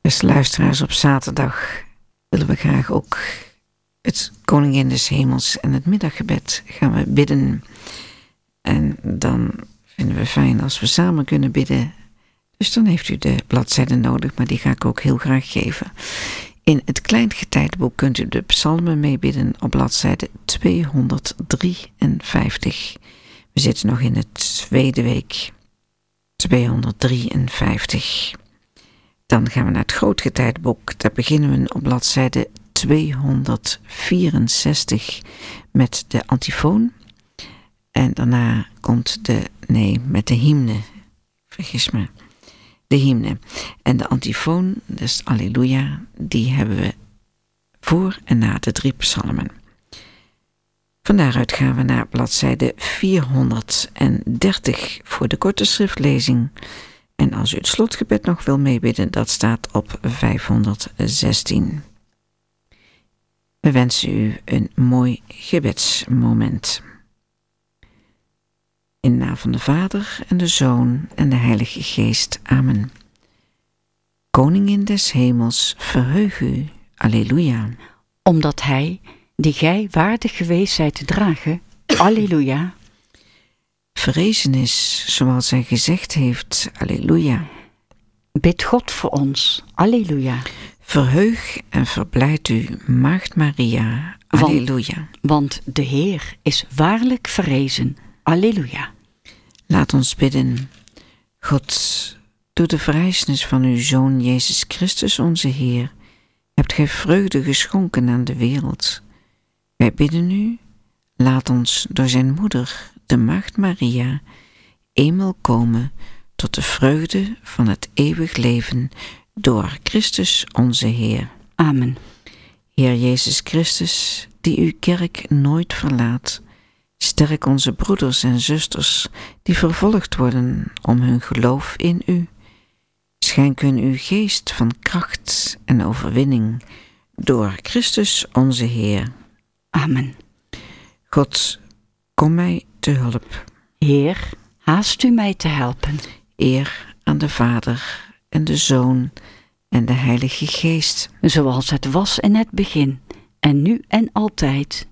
Beste luisteraars, op zaterdag willen we graag ook het Koningin des Hemels en het middaggebed gaan we bidden. En dan vinden we fijn als we samen kunnen bidden. Dus dan heeft u de bladzijde nodig, maar die ga ik ook heel graag geven. In het Kleingetijdeboek kunt u de psalmen meebidden op bladzijde 253. We zitten nog in de tweede week 253. Dan gaan we naar het Grootgetijdeboek. Daar beginnen we op bladzijde 264 met de antifoon. En daarna komt met de hymne. Vergis me. De hymne. En de antifoon, dus Alleluia, die hebben we voor en na de 3 psalmen. Van daaruit gaan we naar bladzijde 430 voor de korte schriftlezing. En als u het slotgebed nog wil meebidden, dat staat op 516. We wensen u een mooi gebedsmoment. In de naam van de Vader en de Zoon en de Heilige Geest. Amen. Koningin des Hemels, verheug u. Alleluia. Omdat hij, die gij waardig geweest zijt te dragen, Alleluia. Verrezen is, zoals hij gezegd heeft, Alleluia. Bid God voor ons, Alleluia. Verheug en verblijd u, Maagd Maria, Alleluia. Want de Heer is waarlijk verrezen, Alleluia. Laat ons bidden. God, door de verrijzenis van uw Zoon Jezus Christus onze Heer, hebt gij vreugde geschonken aan de wereld. Wij bidden u, laat ons door zijn moeder, de Maagd Maria, eenmaal komen tot de vreugde van het eeuwig leven door Christus onze Heer. Amen. Heer Jezus Christus, die uw kerk nooit verlaat, sterk onze broeders en zusters die vervolgd worden om hun geloof in u. Schenk hun uw geest van kracht en overwinning door Christus onze Heer. Amen. God, kom mij te hulp. Heer, haast u mij te helpen. Eer aan de Vader en de Zoon en de Heilige Geest. Zoals het was in het begin, en nu en altijd.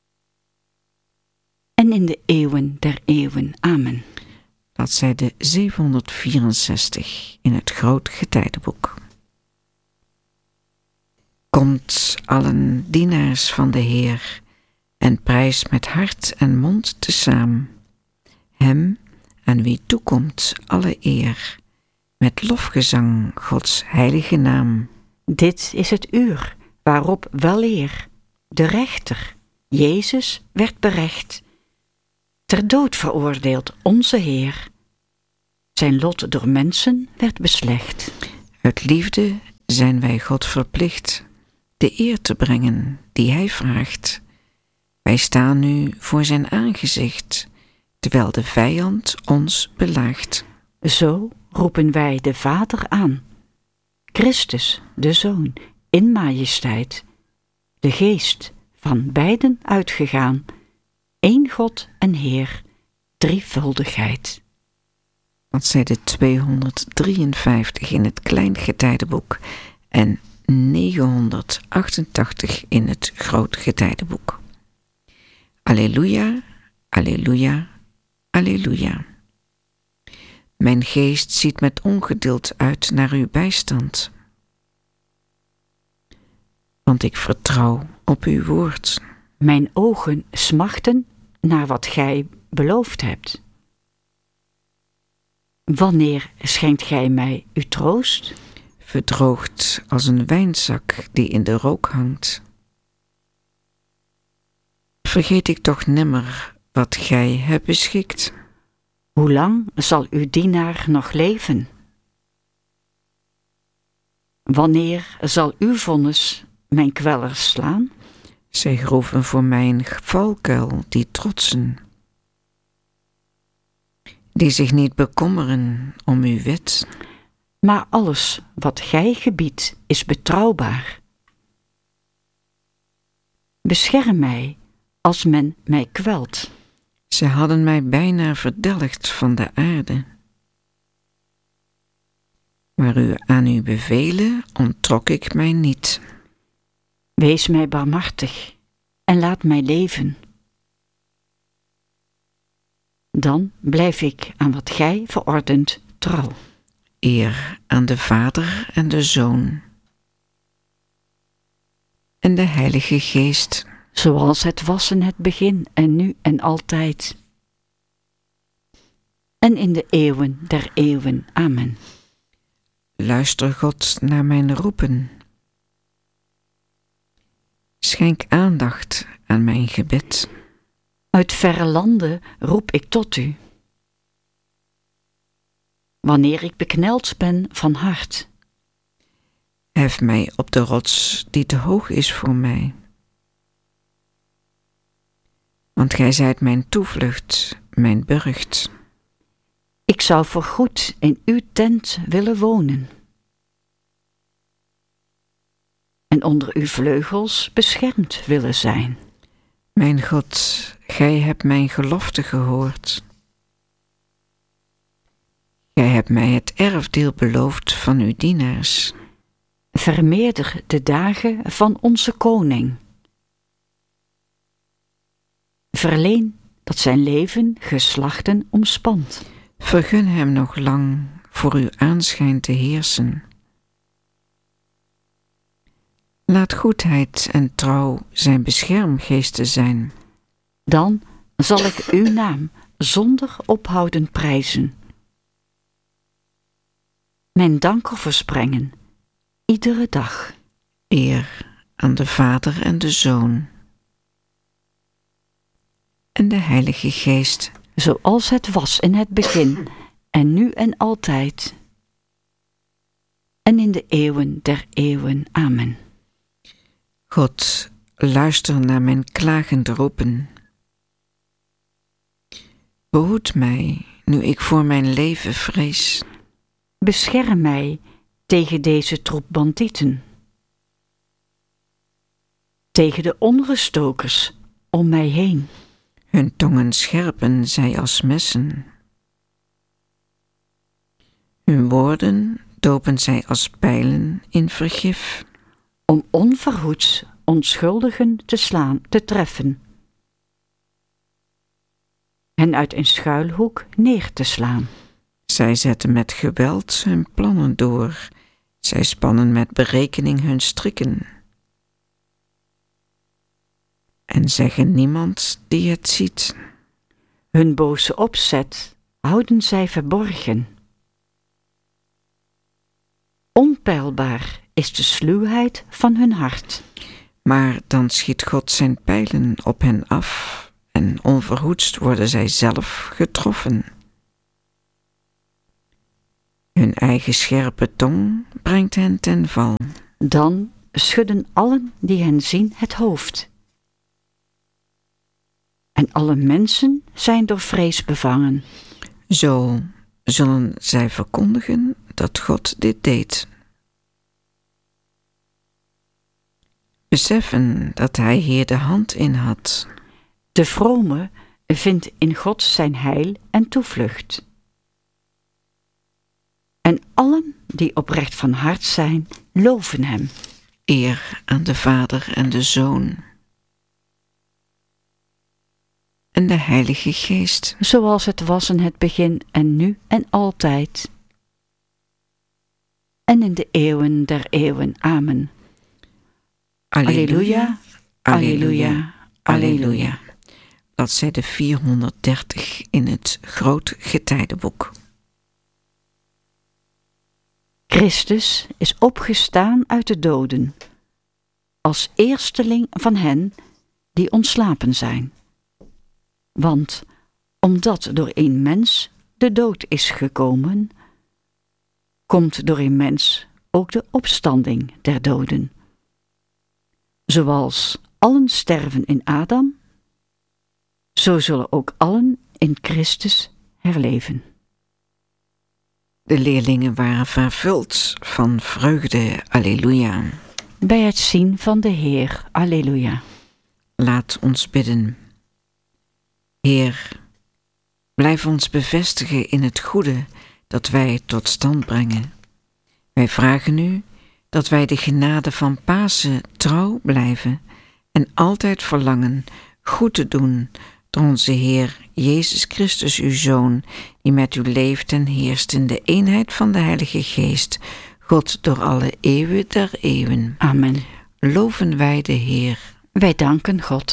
En in de eeuwen der eeuwen. Amen. Bladzijde 764 in het Grootgetijdenboek. Komt allen dienaars van de Heer en prijs met hart en mond tezaam hem aan wie toekomt alle eer, met lofgezang Gods heilige naam. Dit is het uur waarop weleer de rechter, Jezus, werd berecht, ter dood veroordeeld onze Heer. Zijn lot door mensen werd beslecht. Uit liefde zijn wij God verplicht de eer te brengen die hij vraagt. Wij staan nu voor zijn aangezicht, terwijl de vijand ons belaagt. Zo roepen wij de Vader aan, Christus, de Zoon, in majesteit, de Geest van beiden uitgegaan, één God en Heer, drievuldigheid. Bladzijde 253 in het Kleingetijdeboek en 988 in het Grootgetijdenboek. Alleluia, alleluia, alleluia. Mijn geest ziet met ongeduld uit naar uw bijstand, want ik vertrouw op uw woord. Mijn ogen smachten naar wat gij beloofd hebt. Wanneer schenkt gij mij uw troost? Verdroogd als een wijnzak die in de rook hangt. Vergeet ik toch nimmer wat gij hebt beschikt. Hoe lang zal uw dienaar nog leven? Wanneer zal uw vonnis mijn kwellers slaan? Zij groeven voor mij een valkuil die trotsen, die zich niet bekommeren om uw wet. Maar alles wat gij gebiedt is betrouwbaar. Bescherm mij als men mij kwelt. Ze hadden mij bijna verdelgd van de aarde. maar u aan uw bevelen onttrok ik mij niet. Wees mij barmhartig en laat mij leven. Dan blijf ik aan wat gij verordent trouw. Eer aan de Vader en de Zoon en de Heilige Geest, Zoals het was in het begin en nu en altijd. En in de eeuwen der eeuwen. Amen. Luister God naar mijn roepen. Schenk aandacht aan mijn gebed. Uit verre landen roep ik tot u. Wanneer ik bekneld ben van hart. Hef mij op de rots die te hoog is voor mij. Want gij zijt mijn toevlucht, mijn burcht. Ik zou voorgoed in uw tent willen wonen. En onder uw vleugels beschermd willen zijn. Mijn God, gij hebt mijn gelofte gehoord. Gij hebt mij het erfdeel beloofd van uw dienaars. Vermeerder de dagen van onze koning. Verleen dat zijn leven geslachten omspant. Vergun hem nog lang voor uw aanschijn te heersen. Laat goedheid en trouw zijn beschermgeesten zijn. Dan zal ik uw naam zonder ophouden prijzen. Mijn dankoffers brengen, iedere dag. Eer aan de Vader en de Zoon en de Heilige Geest, Zoals het was in het begin en nu en altijd. En in de eeuwen der eeuwen. Amen. God, luister naar mijn klagend roepen. Behoed mij, nu ik voor mijn leven vrees. Bescherm mij tegen deze troep bandieten. Tegen de onruststokers om mij heen. Hun tongen scherpen zij als messen. Hun woorden dopen zij als pijlen in vergif. Om onverhoeds onschuldigen te treffen. Hen uit een schuilhoek neer te slaan. Zij zetten met geweld hun plannen door. Zij spannen met berekening hun strikken. En zeggen niemand die het ziet. Hun boze opzet houden zij verborgen. Onpeilbaar is de sluwheid van hun hart. Maar dan schiet God zijn pijlen op hen af en onverhoedst worden zij zelf getroffen. Hun eigen scherpe tong brengt hen ten val. Dan schudden allen die hen zien het hoofd. En alle mensen zijn door vrees bevangen. Zo zullen zij verkondigen dat God dit deed. Beseffen dat hij hier de hand in had. De vrome vindt in God zijn heil en toevlucht. En allen die oprecht van hart zijn, loven hem. Eer aan de Vader en de Zoon en de Heilige Geest. Zoals het was in het begin en nu en altijd. En in de eeuwen der eeuwen. Amen. Alleluia, alleluia, alleluia. Bladzijde 430 in het Groot Getijdenboek. Christus is opgestaan uit de doden, als eersteling van hen die ontslapen zijn. Want omdat door een mens de dood is gekomen, komt door een mens ook de opstanding der doden. Zoals allen sterven in Adam, zo zullen ook allen in Christus herleven. De leerlingen waren vervuld van vreugde, alleluia. Bij het zien van de Heer, alleluia. Laat ons bidden. Heer, blijf ons bevestigen in het goede dat wij tot stand brengen. Wij vragen u dat wij de genade van Pasen trouw blijven en altijd verlangen goed te doen door onze Heer Jezus Christus, uw Zoon, die met u leeft en heerst in de eenheid van de Heilige Geest, God door alle eeuwen der eeuwen. Amen. Loven wij de Heer. Wij danken God.